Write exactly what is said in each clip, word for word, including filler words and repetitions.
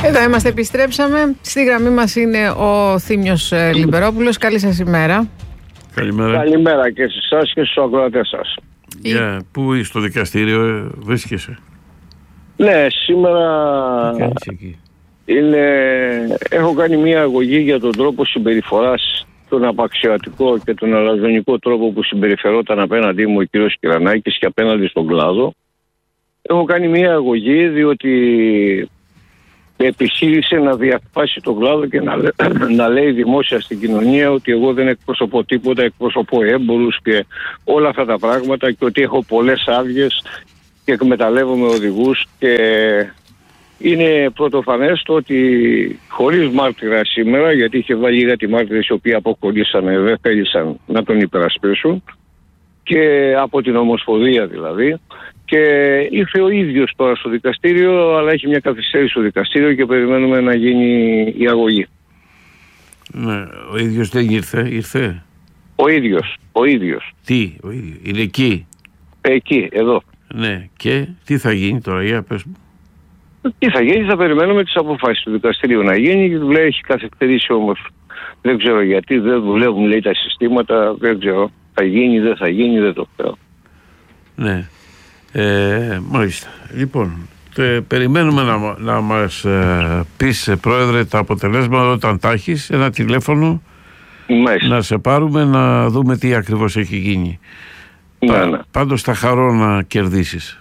Εδώ είμαστε, επιστρέψαμε. Στη γραμμή μας είναι ο Θήμιος Λιμπερόπουλος. Καλή σας ημέρα. Καλημέρα. Καλημέρα και σε εσάς και στους ακροατές σας. Yeah, πού στο δικαστήριο βρίσκεσαι? Ναι, σήμερα είναι, έχω κάνει μια αγωγή για τον τρόπο συμπεριφοράς, τον απαξιωτικό και τον αλαζονικό τρόπο που συμπεριφερόταν απέναντί μου ο κ. Κυρανάκης και απέναντι στον κλάδο. Έχω κάνει μια αγωγή διότι επιχείρησε να διαφάσει τον κλάδο και να, να λέει δημόσια στην κοινωνία ότι εγώ δεν εκπροσωπώ τίποτα, εκπροσωπώ έμπορους και όλα αυτά τα πράγματα και ότι έχω πολλές άδειες και εκμεταλλεύομαι οδηγούς, και είναι πρωτοφανές το ότι χωρίς μάρτυρα σήμερα, γιατί είχε βάλει λίγα τη μάρτυρες οι οποίοι αποκολλήσανε, δεν θέλησαν να τον υπερασπίσουν, και από την Ομοσπονδία δηλαδή, και ήρθε ο ίδιος τώρα στο δικαστήριο, αλλά έχει μια καθυστέρηση στο δικαστήριο και περιμένουμε να γίνει η αγωγή. Ναι, ο ίδιος δεν ήρθε, ήρθε. Ο ίδιος, ο ίδιος. Τι, ο ίδιος, είναι εκεί. Εκεί, εδώ. Ναι, και τι θα γίνει τώρα, για πες μου. Τι θα γίνει, θα περιμένουμε τις αποφάσεις του δικαστηρίου να γίνει. Λέει, έχει καθυστερήσει όμως, δεν ξέρω γιατί, δεν δουλεύουν λέει τα συστήματα, δεν ξέρω. Θα γίνει, δεν θα γίνει, δεν το ξέρω. Ναι, ε, μάλιστα. Λοιπόν, τε, περιμένουμε να, να μας ε, πεις, πρόεδρε, τα αποτελέσματα όταν τα έχεις, ένα τηλέφωνο. Μάλιστα. Να σε πάρουμε να δούμε τι ακριβώς έχει γίνει. Ναι, Πα, ναι. Πάντως θα χαρώ να κερδίσεις.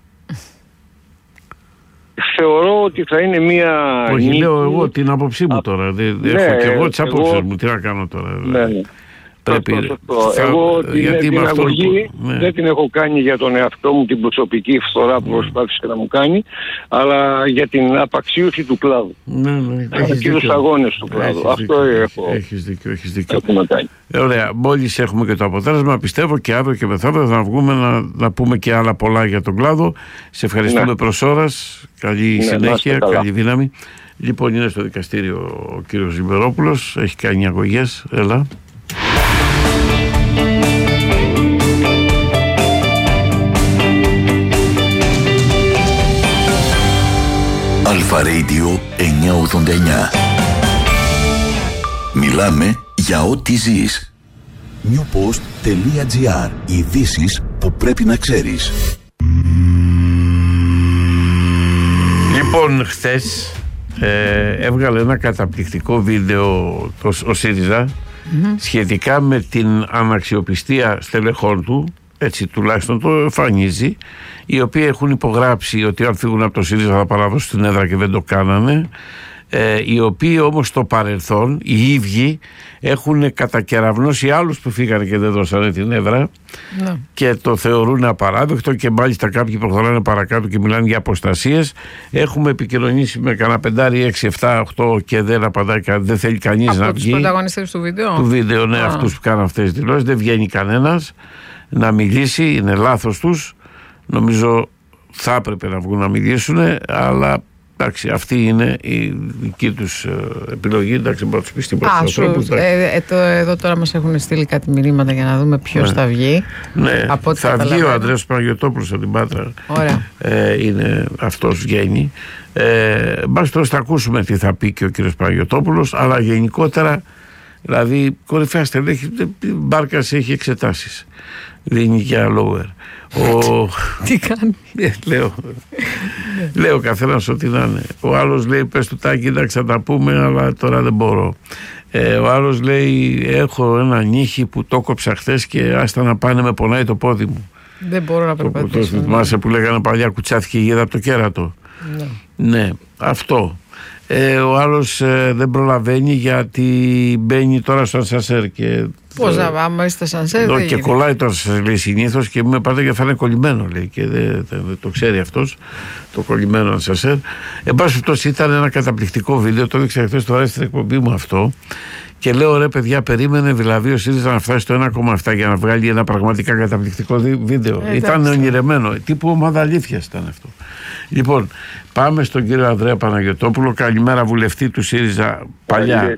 Θεωρώ ότι θα είναι μια... Όχι, νίκη... λέω εγώ την άποψή μου τώρα. Δεν ναι, έχω και εγώ τις απόψεις εγώ... μου. Τι να κάνω τώρα. Ναι, ναι. Πρέπει... Θα... Εγώ την, την αγωγή που... ναι. δεν την έχω κάνει για τον εαυτό μου, την προσωπική φθορά που ναι. προσπάθησε να μου κάνει, αλλά για την απαξίωση του κλάδου. Ναι, ναι, και τους αγώνες του κλάδου. Έχεις Αυτό δίκιο, έχω. Έχεις δίκιο, έχεις δίκιο. Ε, ωραία, μόλις έχουμε και το αποτέλεσμα, πιστεύω και αύριο και μεθαύριο θα βγούμε να, να πούμε και άλλα πολλά για τον κλάδο. Σε ευχαριστούμε ναι. προς ώρας. Καλή ναι, συνέχεια, καλή δύναμη. Λοιπόν, είναι στο δικαστήριο ο κύριος Λιμπερόπουλος, έχει κάνει αγωγές. Έλα. Αλφα Radio εννιακόσια ογδόντα εννιά. Μιλάμε για ό,τι ζεις. newpost.gr. Ειδήσεις που πρέπει να ξέρεις. Λοιπόν, χθες ε, έμβγαλε ένα καταπληκτικό βίντεο το, ο ΣΥΡΙΖΑ mm-hmm. σχετικά με την αναξιοπιστία στελεχών του, έτσι τουλάχιστον το εμφανίζει, οι οποίοι έχουν υπογράψει ότι αν φύγουν από το ΣΥΡΙΖΑ θα παραδώσουν την έδρα και δεν το κάνανε, ε, οι οποίοι όμως στο παρελθόν οι ίδιοι έχουν κατακεραυνώσει άλλους που φύγανε και δεν δώσανε την έδρα no. και το θεωρούν απαράδεκτο, και μάλιστα κάποιοι προχωράνε παρακάτω και μιλάνε για αποστασίες. Έχουμε επικοινωνήσει με κανένα πεντάρι, έξι, εφτά, οκτώ και δεν απαντάει, δεν θέλει κανείς από να βγει. Από τους πρωταγωνιστές του βίντεο. Του βίντεο, ναι, ah. αυτούς που κάνουν αυτές τις δηλώσεις, δεν βγαίνει κανένας να μιλήσει, είναι λάθος τους. Νομίζω θα έπρεπε να βγουν να μιλήσουν, αλλά εντάξει, αυτή είναι η δική τους ε, επιλογή. Εντάξει, μπορώ να τους πεις την πρώτη. Ε, ε, εδώ τώρα μας έχουν στείλει κάτι μηνύματα για να δούμε ποιος ναι. θα βγει. Ναι, από θα βγει ο Ανδρέας Παναγιωτόπουλος από την Πάτρα. Ωραία. Ε, είναι, αυτός βγαίνει. Ε, μπας τώρα θα ακούσουμε τι θα πει και ο κύριος Παναγιωτόπουλος, αλλά γενικότερα, δηλαδή κορυφαία στελέχη, Μπάρκας έχει εξετάσεις. Δίνει για lower. Ο... Τι κάνει? λέω, λέω καθένας ό,τι να είναι. Ο άλλος λέει πες του Τάκη, εντάξει θα τα πούμε, αλλά τώρα δεν μπορώ. Ε, ο άλλος λέει έχω ένα νύχι που το κόψα χθες και άστα να πάνε, με πονάει το πόδι μου. Δεν μπορώ να περπατήσω. Το, το θυμάσαι που λέγανε παλιά κουτσάθηκε η γίδα από το κέρατο. Ναι, ναι, αυτό. Ε, ο άλλος ε, δεν προλαβαίνει γιατί μπαίνει τώρα στο ασανσέρ και... Πώς να πάμε στο ασανσέρ? Και γίνεται. Κολλάει το ασανσέρ, λέει, συνήθως, και με πάτε και θα είναι κολλημένο, λέει, και δεν, δεν το ξέρει αυτός το κολλημένο ασανσέρ. Εν πάση περιπτώσει ήταν ένα καταπληκτικό βίντεο, το έδειξα χθες το στην εκπομπή μου αυτό, και λέω ρε παιδιά, περίμενε δηλαδή ο ΣΥΡΙΖΑ να φτάσει στο ένα κόμμα επτά για να βγάλει ένα πραγματικά καταπληκτικό βίντεο. Ε, ήταν ονειρεμένο, τύπου ομάδα αλήθειας ήταν αυτό. Λοιπόν, πάμε στον κύριο Ανδρέα Παναγιωτόπουλο. Καλημέρα, βουλευτή του ΣΥΡΙΖΑ παλιά.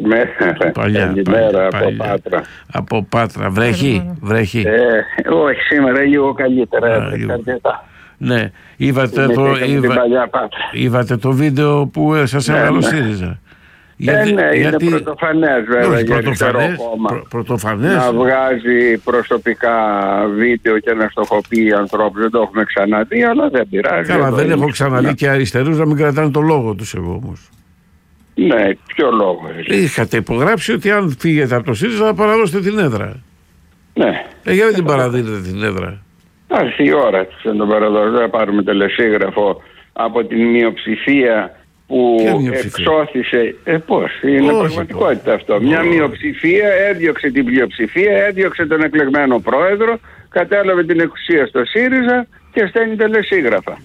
Παλιά, καλημέρα από Πάτρα. Από Πάτρα. Βρέχει, βρέχει. Ε, όχι, σήμερα λίγο καλύτερα. Α, λίγο. Ναι, είδατε το, είδα, είδατε το βίντεο που σας έβαλε ο ΣΥΡΙΖΑ. Γιατί, ε, ναι, γιατί... είναι πρωτοφανές βέβαια για αριστερό κόμμα πρω, πρωτοφανές. να βγάζει προσωπικά βίντεο και να στοχοποιεί ανθρώπους. Δεν το έχουμε ξαναδεί, αλλά δεν πειράζει. Καλά, δεν έχω ξαναδεί και αριστερούς να μην κρατάνε το λόγο τους εγώ όμως. Ναι, ποιο λόγο? Είχατε υπογράψει ότι αν φύγετε από το ΣΥΡΙΖΑ θα παραδώσετε την έδρα. Ναι. Ε, γιατί δεν την παραδίνετε την έδρα? Άρχισε η ώρα της να το παραδώσω. Θα πάρουμε τελεσίγραφο από την μειοψηφία που εξώθησε. Ε, πώς, είναι όχι, πραγματικότητα αυτό. Όχι. Μια μειοψηφία έδιωξε την πλειοψηφία, έδιωξε τον εκλεγμένο πρόεδρο, κατέλαβε την εξουσία στο ΣΥΡΙΖΑ και στέλνει τελεσίγραφα.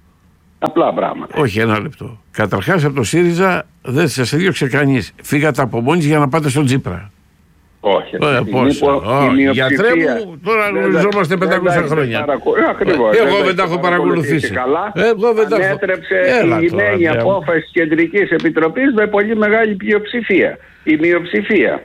Απλά πράγματα. Όχι, ένα λεπτό. Καταρχάς από το ΣΥΡΙΖΑ δεν σας έδιωξε κανείς. Φύγατε από μόνοι για να πάτε στον Τσίπρα. Όχι. Ε, πώς. Oh, γιατρέ μου, τώρα γνωριζόμαστε πεντακόσια χρόνια. Ακριβώς. Εγώ δεν τα έχω παρακολουθήσει. Εγώ δεν τα έχω. Ανέτρεψε η λιμένη απόφαση της Κεντρικής Επιτροπής με πολύ μεγάλη πλειοψηφία. Η μειοψηφία.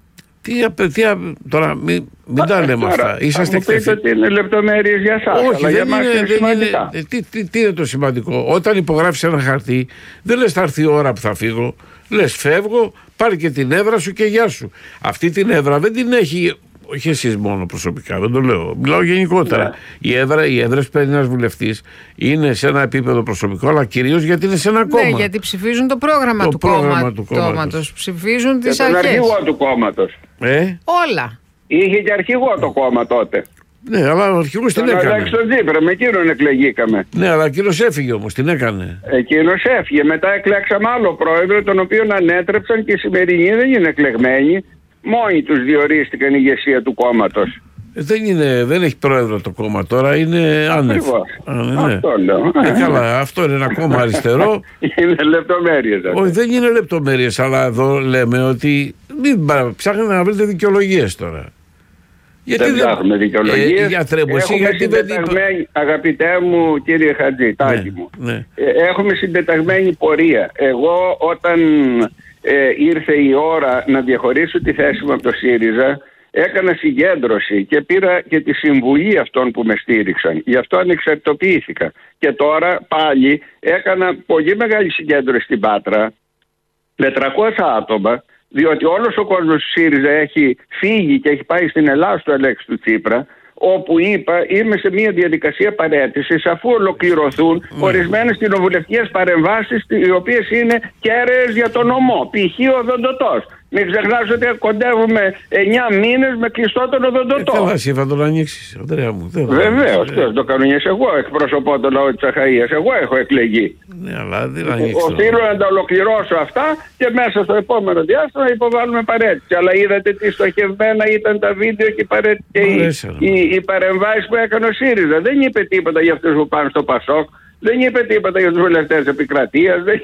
Τι απαιτεί τώρα, μην, μην τα λέμε αυτά. Είσαστε εκτεθείς. Θα μου πείτε ότι είναι λεπτομέρειες για σας. Όχι, δεν είναι, είναι σημαντικά. Είναι, τι, τι, τι είναι το σημαντικό? Όταν υπογράφεις ένα χαρτί, δεν λες θα έρθει η ώρα που θα φύγω. Λες φεύγω, πάρει και την έδρα σου και γεια σου. Αυτή την έδρα δεν την έχει, όχι εσείς μόνο προσωπικά, δεν το λέω. Μιλάω γενικότερα. Ναι. Η έδρα, οι έδρες που παίρνει ένας βουλευτής είναι σε ένα επίπεδο προσωπικό, αλλά κυρίως γιατί είναι σε ένα κόμμα. Ναι, γιατί ψηφίζουν το πρόγραμμα το του, πρόγραμμα κόμμα, του κόμματος. Ψηφίζουν τις και αρχές. τον αρχηγό του κόμματος. Ε? Όλα. Είχε και αρχηγό το κόμμα τότε. Ναι, αλλά ο αρχηγός την έκανε. Τον τον Τσίπρα, με εκείνον εκλεγήκαμε. Ναι, αλλά εκείνος έφυγε όμως, την έκανε. Εκείνος έφυγε. Μετά εκλέξαμε άλλο πρόεδρο, τον οποίο ανέτρεψαν και οι σημερινοί δεν είναι εκλεγμένοι. Μόνοι τους διορίστηκαν η ηγεσία του κόμματος. Ε, δεν, είναι, δεν έχει πρόεδρο το κόμμα τώρα, είναι άνευ. Α, ναι. Αυτό λέω. Ε, καλά, αυτό είναι ένα κόμμα αριστερό. Είναι λεπτομέρειες. Όχι, δεν είναι λεπτομέρειες, αλλά εδώ λέμε ότι μην ψάχνετε να βρείτε δικαιολογίες τώρα. Γιατί δεν ψάχνουμε δικαιολογίες. Ε, γιατρέ μου, εσύ γιατί δεν είπα... Αγαπητέ μου κύριε Χατζή, τάκι ναι, μου, ναι. Ε, έχουμε συντεταγμένη πορεία. Εγώ όταν ε, ήρθε η ώρα να διαχωρίσω τη θέση μου από το ΣΥΡΙΖΑ, έκανα συγκέντρωση και πήρα και τη συμβουλή αυτών που με στήριξαν. Γι' αυτό ανεξαρτητοποιήθηκα. Και τώρα πάλι έκανα πολύ μεγάλη συγκέντρωση στην Πάτρα, με τριακόσια άτομα, διότι όλος ο κόσμος του ΣΥΡΙΖΑ έχει φύγει και έχει πάει στην Ελλάδα στο ελέξη του Τσίπρα, όπου είπα είμαι σε μια διαδικασία παραίτησης αφού ολοκληρωθούν mm. ορισμένες κοινοβουλευτικές παρεμβάσεις οι οποίες είναι κέραιες για τον νομό, π.χ. ο οδοντοτός. Μην ξεχνάς ότι κοντεύουμε εννιά μήνες με κλειστό τον οδοντοτό. Ε, καλά, εσύ θα τον ανοίξεις, Ανδρέα μου. Βεβαίως, ε. το κανονιές. Εγώ εκπροσωπώ τον λαό της Αχαΐας. Εγώ έχω εκλεγεί. Ναι, αλλά δεν ανοίξεις. Οφείλω να τα ολοκληρώσω αυτά και μέσα στο επόμενο διάστημα να υποβάλουμε παρέτηση. Αλλά είδατε τι στοχευμένα ήταν τα βίντεο και, παρέ... και οι, οι, οι παρεμβάσεις που έκανε ο ΣΥΡΙΖΑ. Δεν είπε τίποτα για αυτούς που πάνε στο ΠΑΣΟΚ. Δεν είπε τίποτα για τους βουλευτές επικρατείας. Δεν...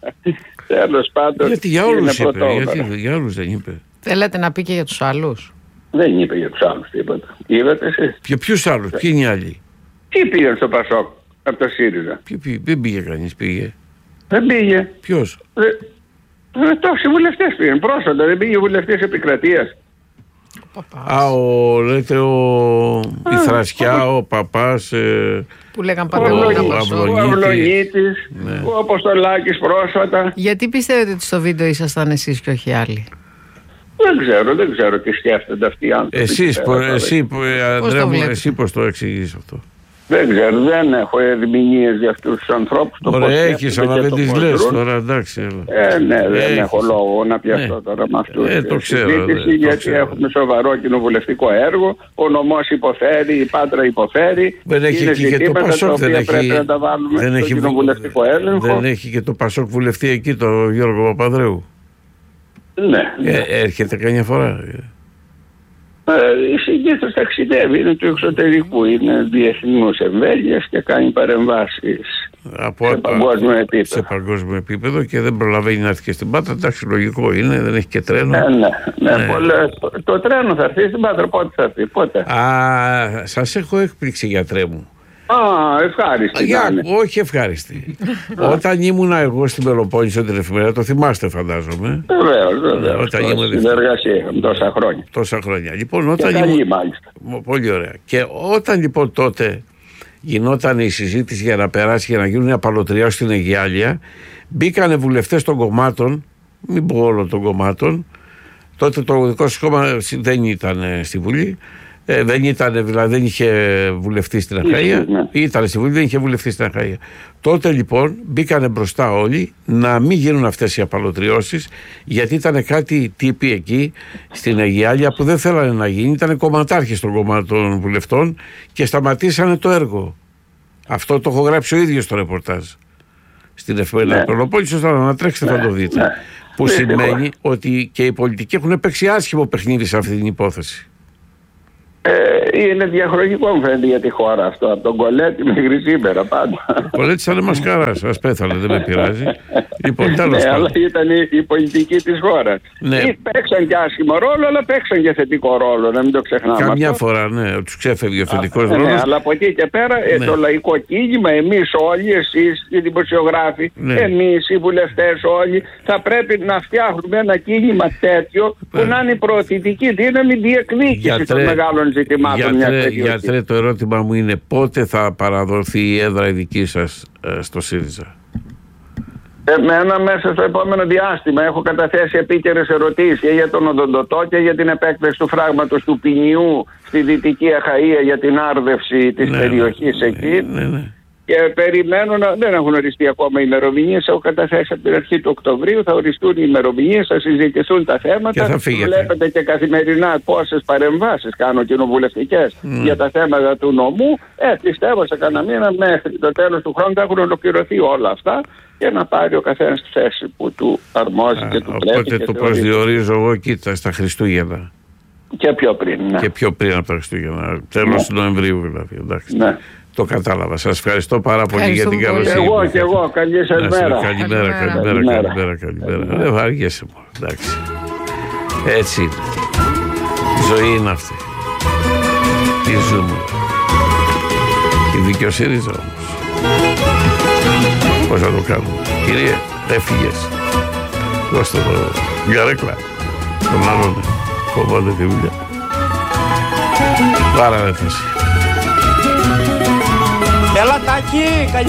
Τέλος πάντων. Γιατί για όλους είπε, γιατί για όλους δεν είπε. Θέλετε να πει και για τους άλλους? Δεν είπε για τους άλλους τίποτα. Είδατε εσείς? Για ποιους άλλους, ποιοι είναι οι άλλοι? Τι πήγαν στο ΠΑΣΟΚ από το ΣΥΡΙΖΑ? Δεν πήγε κανείς, πήγε. Δεν πήγε. Ποιος? Ε, τόσοι βουλευτές πήγαν πρόσφατα, δεν πήγε βουλευτές επικρατείας. Α, ο, λέτε ο, η Θρασκιά, ο Παπάς, ε, που λέγαν πάντα ο Αυλονίτης, ναι. Ο Αποστολάκης πρόσφατα. Γιατί πιστεύετε ότι στο βίντεο ήσασταν εσείς και όχι άλλοι? Δεν ξέρω, δεν ξέρω τι σκέφτονται αυτοί οι άνθρωποι. Εσείς, πο, εσύ, Ανδρέα μου, εσύ πώς το εξηγείς αυτό? Δεν ξέρω, δεν έχω ερμηνείες για αυτούς τους ανθρώπους. Ωραία, έχεις, αλλά δεν τις λες τώρα, εντάξει. Ε, ναι, δεν έχεις. Έχω λόγο να πιαστώ ναι. τώρα με αυτούς. Ε, το ξέρω. Δε, γιατί το ξέρω. Έχουμε σοβαρό κοινοβουλευτικό έργο, ο νομός υποφέρει, η Πάτρα υποφέρει. Δεν έχει είναι και το Πασόκ, δεν έχει, πρέπει να τα βάλουμε δεν στο έχει, κοινοβουλευτικό έλεγχο. Δεν έχει και το Πασόκ βουλευτή εκεί, το Γιώργο Παπανδρέου. Ναι. ναι. Ε, έρχεται καμιά φορά. Ε, συνήθως ταξιδεύει, είναι του εξωτερικού, είναι διεθνούς εμβέλειας και κάνει παρεμβάσεις από, σε παγκόσμιο επίπεδο. Σε παγκόσμιο επίπεδο και δεν προλαβαίνει να έρθει και στην Πάτρα. Εντάξει, λογικό είναι, δεν έχει και τρένο. Ε, ναι, ναι, ναι. Πολλές, το τρένο θα έρθει στην Πάτρα, πότε θα έρθει, πότε. Α, σας έχω έκπληξη, γιατρέ μου. Α, ευχάριστη. Για, όχι ευχάριστη. Όταν ήμουνα εγώ στην Πελοπόννησο την εφημερίδα, το θυμάστε φαντάζομαι. Βεβαίως, βεβαίως. Όταν ήμουν στην εργασία είχαμε τόσα χρόνια. Τόσα χρόνια. Λοιπόν, όταν και καλή, ήμουν... μάλιστα. Πολύ ωραία. Και όταν λοιπόν τότε γινόταν η συζήτηση για να περάσει, για να γίνουν απαλωτριώσεις στην Αιγιάλια, μπήκανε βουλευτές των κομμάτων, μην πω όλων των κομμάτων, τότε το δικό σας κόμμα δεν ήταν στη Βουλή, ε, δεν ήταν, δηλαδή δεν είχε βουλευτή στην Αχαΐα, ναι. Ήταν στη Βουλή, δεν είχε βουλευτή στην Αχαΐα. Τότε λοιπόν μπήκανε μπροστά όλοι να μην γίνουν αυτές οι απαλωτριώσεις, γιατί ήταν κάτι τύποι εκεί στην Αιγιάλια που δεν θέλανε να γίνει, ήταν κομματάρχες των κομμάτων βουλευτών και σταματήσανε το έργο. Αυτό το έχω γράψει ο ίδιος στο ρεπορτάζ στην εφημερίδα ναι. Πελοπόλης, ώστε να τρέξετε ναι. θα το δείτε. Ναι. Που ναι. σημαίνει ναι. ότι και οι πολιτικοί έχουν παίξει άσχημο παιχνίδι σε αυτή την υπόθεση. Ε, είναι διαχρονικό μου φαίνεται για τη χώρα αυτό, από τον Κολέτη μέχρι σήμερα πάντα. Ο Κολέτης ήταν μασκαράς, ας πέθανε, δεν με πειράζει. Λοιπόν, τέλος ναι, πάντων. Αλλά ήταν η, η πολιτική της χώρας. Ναι. Παίξαν και άσχημο ρόλο, αλλά παίξαν και θετικό ρόλο, να μην το ξεχνάμε. Καμιά αυτό. φορά, ναι, τους ξέφευγε ο θετικός ναι, ρόλος. Ναι, αλλά από εκεί και πέρα ναι. το λαϊκό κίνημα, εμείς όλοι, εσείς οι δημοσιογράφοι, ναι. εμείς οι βουλευτές όλοι, θα πρέπει να φτιάχνουμε ένα κίνημα τέτοιο που να είναι η προωθητική δύναμη διεκδίκηση των μεγάλων ζητημάτων. Γιατρέ, γιατρέ, το ερώτημα μου είναι πότε θα παραδοθεί η έδρα η δική σας ε, στο ΣΥΡΙΖΑ? Εμένα μέσα στο επόμενο διάστημα έχω καταθέσει επίκαιρες ερωτήσεις και για τον Οδοντοτό και για την επέκταση του φράγματος του ποινιού στη Δυτική Αχαΐα για την άρδευση της ναι, περιοχής ναι, εκεί. Ναι, ναι. Και περιμένω να. Δεν έχουν οριστεί ακόμα ημερομηνίες. Έχω καταθέσει από την αρχή του Οκτωβρίου. Θα οριστούν οι ημερομηνίες, θα συζητηθούν τα θέματα. Και θα φύγετε. Βλέπετε και καθημερινά πόσες παρεμβάσεις κάνω κοινοβουλευτικές mm. για τα θέματα του νομού. Ε, πιστεύω σε κανένα μήνα μέχρι το τέλος του χρόνου θα έχουν ολοκληρωθεί όλα αυτά και να πάρει ο καθένας τη θέση που του αρμόζει Α, και του πρέπει. Οπότε το προσδιορίζω εγώ, κοίτα, στα Χριστούγεννα. Και πιο πριν. Ναι. Και πιο πριν από τα Χριστούγεννα. Τέλος ναι. Νοεμβρίου δηλαδή. Εντάξει. Ναι. Το κατάλαβα. Σας ευχαριστώ πάρα πολύ ευχαριστώ για την καλοσύνη. Εγώ και εγώ. Καλή σας μέρα. Καλημέρα, καλημέρα, καλημέρα, καλημέρα. Δεν βαριέσαι μόνο. Εντάξει. Έτσι είναι. Η ζωή είναι αυτή. Τι ζούμε. Η δικαιοσύνη όμως. Πώς θα το κάνουμε? Κύριε, έφυγες. Δώστε το γκαρέκλα. Τον άλλον φοβάται τη δουλειά. Πάρα δεν θα. Έλα Τάκη,